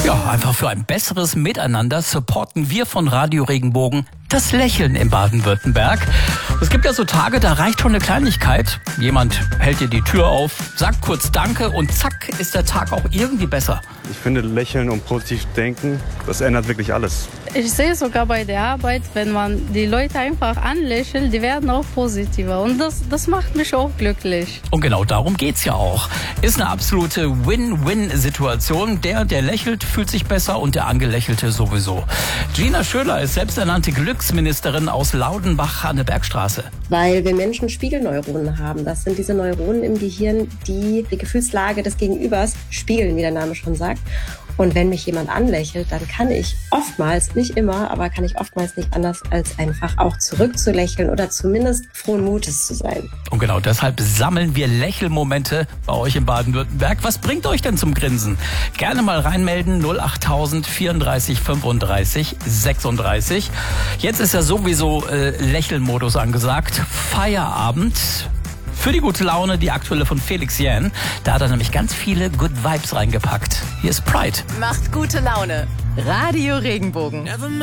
Ja, einfach für ein besseres Miteinander supporten wir von Radio Regenbogen das Lächeln in Baden-Württemberg. Es gibt ja so Tage, da reicht schon eine Kleinigkeit. Jemand hält dir die Tür auf, sagt kurz Danke und zack, ist der Tag auch irgendwie besser. Ich finde, lächeln und positiv denken, das ändert wirklich alles. Ich sehe sogar bei der Arbeit, wenn man die Leute einfach anlächelt, die werden auch positiver. Und das macht mich auch glücklich. Und genau darum geht's ja auch. Ist eine absolute Win-Win-Situation. Der lächelt, fühlt sich besser und der Angelächelte sowieso. Gina Schöler ist selbsternannte Glücksministerin aus Laudenbach an der Bergstraße. Weil wir Menschen Spiegelneuronen haben. Das sind diese Neuronen im Gehirn, die die Gefühlslage des Gegenübers spiegeln, wie der Name schon sagt. Und wenn mich jemand anlächelt, dann kann ich oftmals, nicht immer, aber kann ich oftmals nicht anders, als einfach auch zurückzulächeln oder zumindest frohen Mutes zu sein. Und genau deshalb sammeln wir Lächelmomente bei euch in Baden-Württemberg. Was bringt euch denn zum Grinsen? Gerne mal reinmelden, 08000 34 35 36. Jetzt ist ja sowieso Lächelmodus angesagt. Feierabend. Für die gute Laune, die aktuelle von Felix Jähn. Da hat er nämlich ganz viele Good Vibes reingepackt. Hier ist Pride. Macht gute Laune. Radio Regenbogen.